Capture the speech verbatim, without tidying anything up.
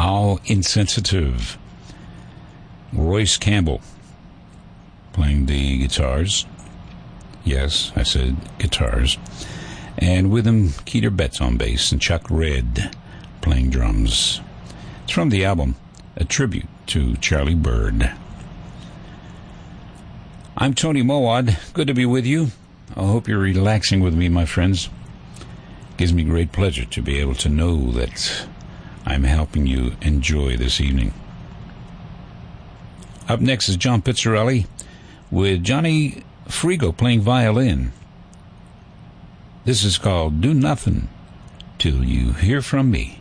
How Insensitive. Royce Campbell playing the guitars. Yes, I said guitars. And with him, Keter Betts on bass and Chuck Red playing drums. It's from the album A Tribute to Charlie Bird. I'm Tony Mowad. Good to be with you. I hope you're relaxing with me, my friends. It gives me great pleasure to be able to know that I'm helping you enjoy this evening. Up next is John Pizzarelli with Johnny Frigo playing violin. This is called Do Nothing Till You Hear From Me.